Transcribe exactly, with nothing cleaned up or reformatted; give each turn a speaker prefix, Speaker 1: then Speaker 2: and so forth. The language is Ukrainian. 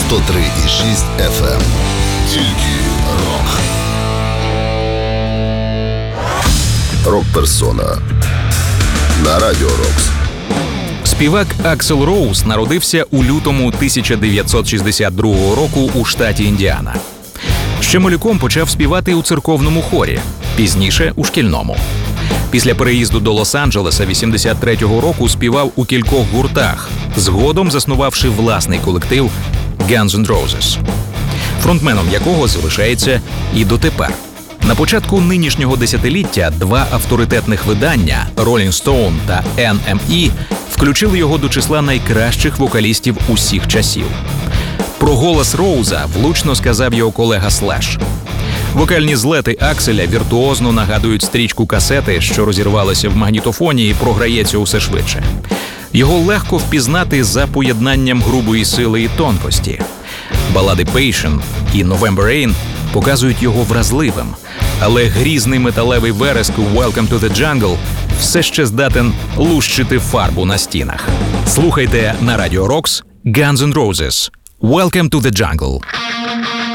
Speaker 1: сто три і шість еф ем. Тільки рок. Рок-персона на Радіо Рокс.
Speaker 2: Співак Аксел Роуз народився у лютому тисяча дев'ятсот шістдесят другого року у штаті Індіана. Ще малюком почав співати у церковному хорі, пізніше – у шкільному. Після переїзду до Лос-Анджелеса вісімдесят третього року співав у кількох гуртах, згодом заснувавши власний колектив Guns N' Roses, фронтменом якого залишається і дотепер. На початку нинішнього десятиліття два авторитетних видання Rolling Stone та ен ем і включили його до числа найкращих вокалістів усіх часів. Про голос Роуза влучно сказав його колега Слеш. Вокальні злети Акселя віртуозно нагадують стрічку касети, що розірвалася в магнітофоні і програється усе швидше. Його легко впізнати за поєднанням грубої сили і тонкості. Балади Patient і November Rain показують його вразливим, але грізний металевий вереск у Welcome to the Jungle все ще здатен лущити фарбу на стінах. Слухайте на Радіо Рокс Guns N' Roses. Welcome to the Jungle.